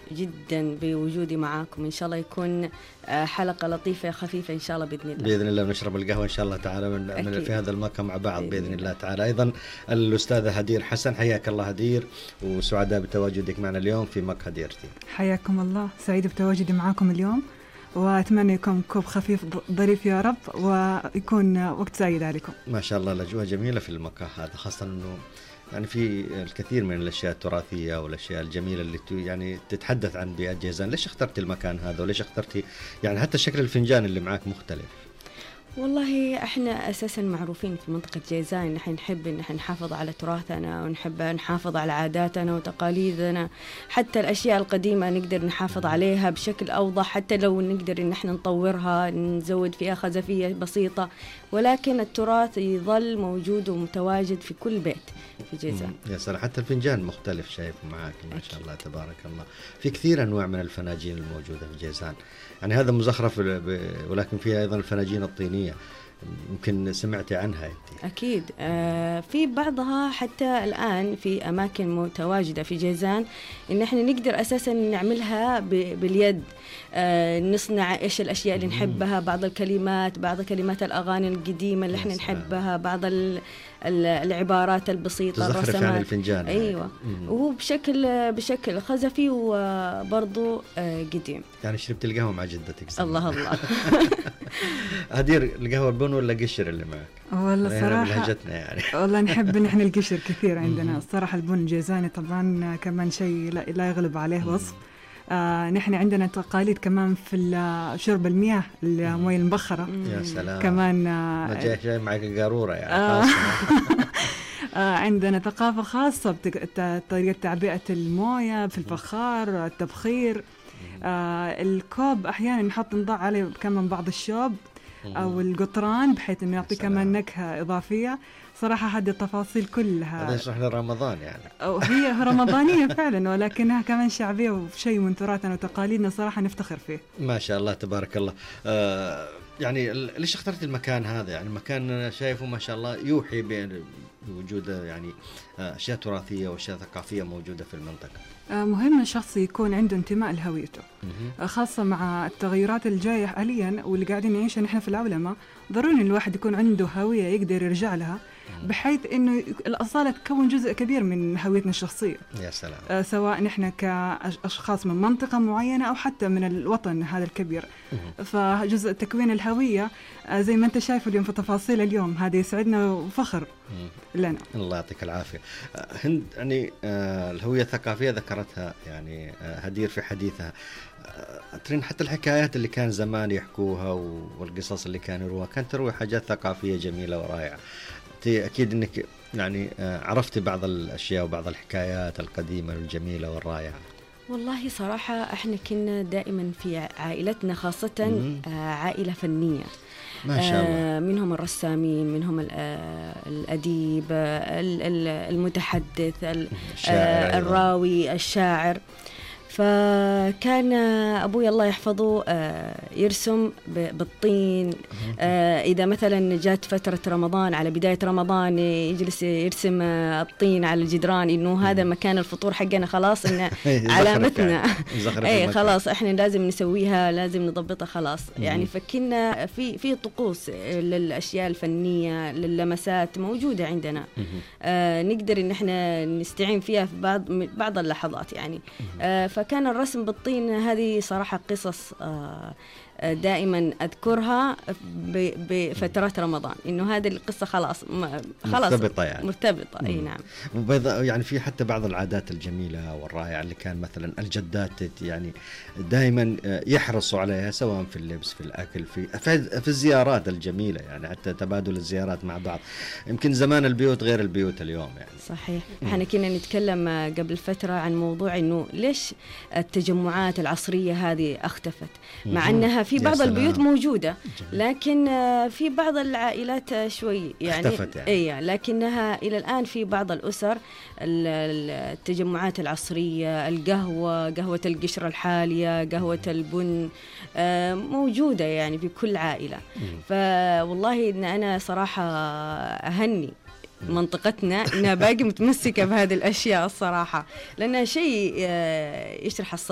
جدا بوجودي معاكم. إن شاء الله يكون حلقة لطيفة خفيفة إن شاء الله بإذن الله. بإذن الله نشرب القهوة إن شاء الله تعالى من في هذا المكان مع بعض بإذن الله تعالى. أيضا الأستاذة هدير حسن، حياك الله هدير، وسعداء بتواجدك معنا اليوم في مك هديرتي. حياكم الله، سعيد بتواجدي معاكم اليوم، وأتمنى يكون كوب خفيف ظريف يا رب، ويكون وقت سعيد عليكم. ما شاء الله الأجواء جميلة في المكان هذا، خاصة أنه يعني في الكثير من الأشياء التراثية والأشياء الجميلة اللي يعني تتحدث عن بيئة جيزان. ليش اخترت المكان هذا وليش اخترتي يعني حتى شكل الفنجان اللي معاك مختلف؟ والله احنا اساسا معروفين في منطقة جيزان ان احنا نحب ان احنا نحافظ على تراثنا ونحب نحافظ على عاداتنا وتقاليدنا، حتى الاشياء القديمة نقدر نحافظ عليها بشكل اوضح، حتى لو نقدر ان احنا نطورها نزود فيها خزفية بسيطة، ولكن التراث يظل موجود ومتواجد في كل بيت في جيزان. يا سلام، حتى الفنجان مختلف شايف معاك ما شاء الله تبارك الله. في كثير انواع من الفناجين الموجودة في جيزان، يعني هذا مزخرف ولكن فيها ايضا الفناجين الطينية، يمكن سمعتي عنها انت. اكيد في بعضها حتى الان في اماكن متواجده في جيزان ان احنا نقدر اساسا نعملها باليد، نصنع ايش الاشياء اللي نحبها، بعض كلمات الاغاني القديمه اللي احنا نحبها، بعض العبارات البسيطه، الرسمات يعني الفنجان. ايوه وهو بشكل خزفي وبرضه قديم. يعني شربت القهوه مع جدتك؟ الله هدير، القهوه البن ولا قشر اللي معك؟ والله صراحه يعني والله نحب نحن القشر كثير عندنا الصراحه. البن جيزاني طبعا كمان شيء لا يغلب عليه وصف. نحن عندنا تقاليد كمان في شرب المياه، المياه المبخرة. يا سلام، كمان جاي معك قارورة يعني عندنا ثقافة خاصة بطريقة تعبئة الموية في الفخار، التبخير. الكوب أحيانا نضع عليه كمان بعض الشوب أو القطران بحيث إنه يعطي كمان نكهة إضافية. صراحة هذه التفاصيل كلها هذا يشرح لرمضان يعني، هي رمضانية فعلا، ولكنها كمان شعبية وشيء من تراثنا وتقاليدنا صراحة نفتخر فيه. ما شاء الله تبارك الله. يعني ليش اخترت المكان هذا؟ يعني مكان شايفه ما شاء الله يوحي بوجود يعني أشياء تراثية وأشياء ثقافية موجودة في المنطقة. مهم الشخص يكون عنده انتماء لهويته، خاصة مع التغيرات الجاية حاليا واللي قاعدين نعيشها نحن في العولمة. ضروري الواحد يكون عنده هوية يقدر يرجع لها، بحيث إنه الأصالة تكون جزء كبير من هويتنا الشخصية. يا سلام. سواء نحن كأشخاص من منطقة معينة أو حتى من الوطن هذا الكبير. فجزء تكوين الهوية زي ما أنت شايف اليوم في تفاصيل اليوم هذه يسعدنا وفخر لنا. الله يعطيك العافية. هند، يعني الهوية الثقافية ذكرتها يعني هدير في حديثها. ترين حتى الحكايات اللي كان زمان يحكوها والقصص اللي كانوا يروها كانت تروي حاجات ثقافية جميلة ورائعة. أكيد أنك يعني عرفتي بعض الأشياء وبعض الحكايات القديمة والجميلة والرائعة. والله صراحة احنا كنا دائما في عائلتنا خاصة عائلة فنية ما شاء الله. منهم الرسامين، منهم الأديب، المتحدث، الراوي، الشاعر. فكان أبوي الله يحفظه يرسم بالطين. إذا مثلا جات فترة رمضان، على بداية رمضان يجلس يرسم الطين على الجدران، إنه هذا مكان الفطور حقنا، خلاص إن علامتنا أي خلاص إحنا لازم نسويها، لازم نضبطها خلاص. يعني فكنا في طقوس للأشياء الفنية، للمسات موجودة عندنا، نقدر إن إحنا نستعين فيها في بعض اللحظات يعني. فكان الرسم بالطين هذه صراحة قصص دائما أذكرها بفترات رمضان، إنه هذه القصة خلاص مرتبطة يعني. مرتبطة. أي نعم. يعني في حتى بعض العادات الجميلة والرائعة اللي كان مثلا الجدات يعني دائما يحرصوا عليها، سواء في اللبس، في الأكل، في الزيارات الجميلة، يعني حتى تبادل الزيارات مع بعض. يمكن زمان البيوت غير البيوت اليوم يعني. صحيح. احنا كنا نتكلم قبل فترة عن موضوع إنه ليش التجمعات العصرية هذه اختفت، مع أنها في بعض البيوت موجودة، لكن في بعض العائلات شوي يعني اختفت يعني. إيه، لكنها إلى الآن في بعض الأسر التجمعات العصرية، قهوة القشرة الحالية، قهوة البن موجودة يعني في كل عائلة. فوالله إن أنا صراحة أهني منطقتنا إنها باقي متمسكة بهذه الأشياء الصراحة، لأنها شيء يشرح